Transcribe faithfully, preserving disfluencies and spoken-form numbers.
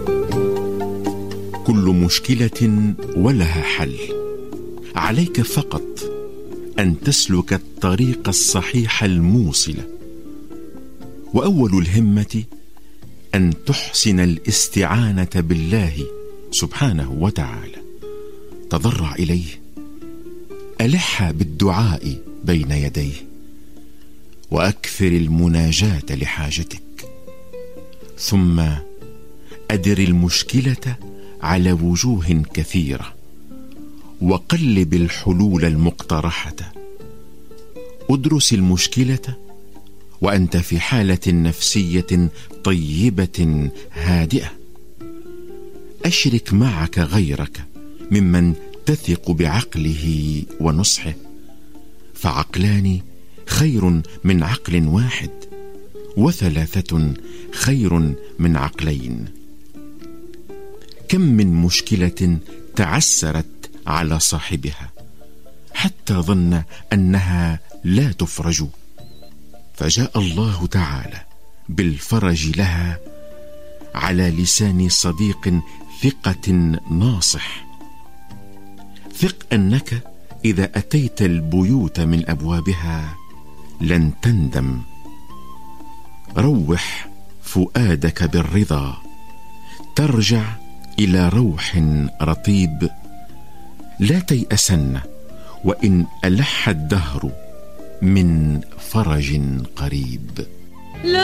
كل مشكلة ولها حل، عليك فقط أن تسلك الطريق الصحيح الموصل. وأول الهمة أن تحسن الاستعانة بالله سبحانه وتعالى. تضرع إليه، ألح بالدعاء بين يديه، وأكثر المناجاة لحاجتك. ثم أدر المشكلة على وجوه كثيرة، وقلب الحلول المقترحة. ادرس المشكلة وأنت في حالة نفسية طيبة هادئة. أشرك معك غيرك ممن تثق بعقله ونصحه، فعقلان خير من عقل واحد، وثلاثة خير من عقلين. كم من مشكلة تعسرت على صاحبها حتى ظن أنها لا تفرج، فجاء الله تعالى بالفرج لها على لسان صديق ثقة ناصح. ثق أنك إذا أتيت البيوت من أبوابها لن تندم. روح فؤادك بالرضا، ترجع إلى روح رطيب. لا تيأسن وإن ألح الدهر من فرج قريب.